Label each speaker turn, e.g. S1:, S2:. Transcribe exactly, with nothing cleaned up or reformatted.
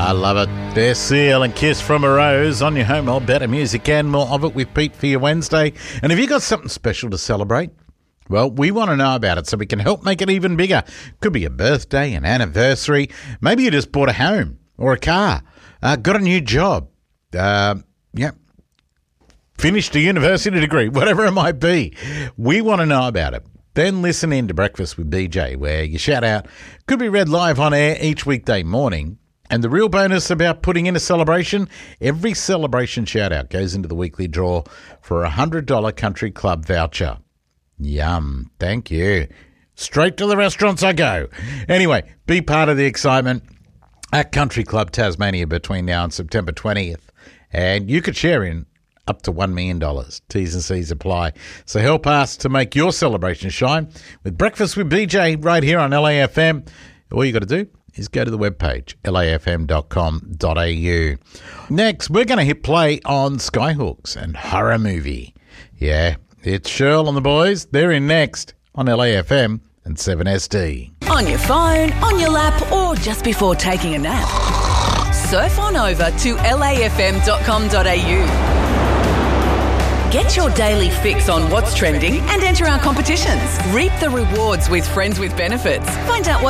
S1: I love it. There's Seal and Kiss from a Rose on your home. All better music and more of it with Pete for your Wednesday. And have you got something special to celebrate? Well, we want to know about it so we can help make it even bigger. Could be a birthday, an anniversary. Maybe you just bought a home or a car, uh, got a new job, uh, yeah, finished a university degree, whatever it might be. We want to know about it. Then listen in to Breakfast with B J, where your shout-out could be read live on air each weekday morning. And the real bonus about putting in a celebration, every celebration shout-out goes into the weekly draw for a one hundred dollars Country Club voucher. Yum. Thank you. Straight to the restaurants I go. Anyway, be part of the excitement at Country Club Tasmania between now and September twentieth. And you could share in up to one million dollars. T's and C's apply. So help us to make your celebration shine with Breakfast with B J right here on L A F M. All you got to do is go to the webpage, L A F M dot com dot A U. Next, we're going to hit play on Skyhooks and Horror Movie. Yeah, it's Shirl and the boys. They're in next on L A F M and seven S D.
S2: On your phone, on your lap, or just before taking a nap. Surf on over to L A F M dot com dot A U. Get your daily fix on what's trending and enter our competitions. Reap the rewards with Friends with Benefits. Find out what